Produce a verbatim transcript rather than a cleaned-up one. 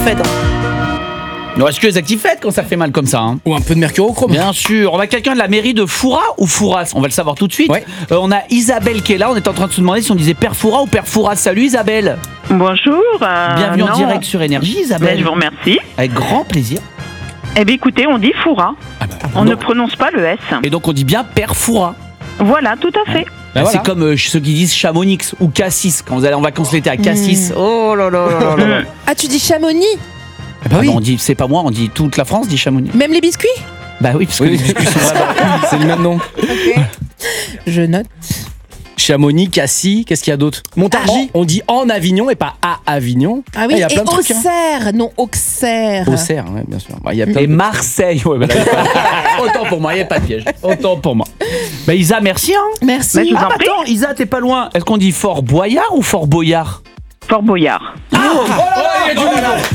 actifed. Il ne reste que les actifed quand ça fait mal comme ça. Hein. Ou un peu de mercurochrome. Bien sûr. On a quelqu'un de la mairie de Foura ou Fouras? On va le savoir tout de suite. Ouais. Euh, on a Isabelle qui est là. On est en train de se demander si on disait Père Foura ou Père Fouras. Salut Isabelle. Bonjour. Euh, Bienvenue en non. direct sur Énergie, Ben, Isabelle. je vous remercie. Avec grand plaisir. Eh bien, écoutez, on dit Foura. Ah bah, On non. ne prononce pas le S. Et donc on dit bien Père Foura. Voilà, tout à fait. bah voilà. C'est comme euh, ceux qui disent Chamonix ou Cassis. Quand vous allez en vacances l'été à Cassis. Mmh. Oh là là là là là. Ah, tu dis Chamonix? Ah bah Ah oui. bah, on dit, c'est pas moi, on dit toute la France dit Chamonix. Même les biscuits? Bah oui, parce que Oui, les biscuits sont là-bas. c'est le même nom. Ok. Je note. Chamonix, Cassis, qu'est-ce qu'il y a d'autre? Montargis. On dit en Avignon et pas à Avignon. Ah oui, il y a et plein de trucs. Hein. Auxerre, non Auxerre. Auxerre, ouais, bien sûr. Bah, il y a plein Et de... Marseille. Ouais, bah là, y a pas- Autant pour moi, il n'y a pas de piège. Autant pour moi. Bah Isa, merci. Hein. Merci. Mais je vous Ah, en prie. attends, Isa, t'es pas loin. Est-ce qu'on dit Fort Boyard ou Fort Boyard? Fort Boyard. Oh, oh là là, oh là là.